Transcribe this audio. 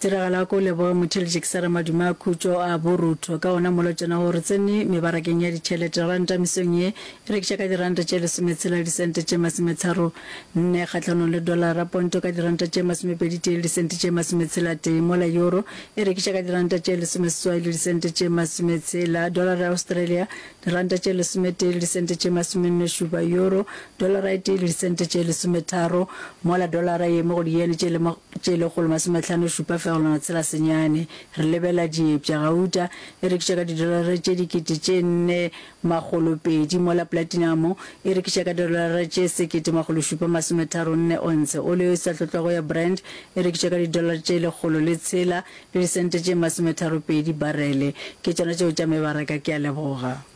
tiragala ko lebo motheletši ke sara maduma a khutšo a borutho ka ona molotšana gore tsene mebarakeng ya ditšhelete ranta mesong ye e rekiša ka diranta tše lesometshela disente tše masometharo nne kgatlhanong le dolara ponto ka diranta tše masomepedi tee le disente tše masometshela tee mola euro e rekiša ka diranta tše lesomeseswai le disente tše masometshela dolara ya australia diranta tše lesometee le disente tše masomennešupa euro dolara e tee le disente tše lesometharo mola dolara ye mo go diene tše lekgolo masomehlano šupa fegelwana tshela senyane re lebela diepša gauta e rekiša ka didolara tše dikete tše 4,2 mola platinum e rekiša ka didolara tše 1,734 onse ole e sa tlotlago ya brand e rekiša ka didolara tše 106 le disente tše 32 barele ke tšona tšeo tša mebaraka ke a leboga.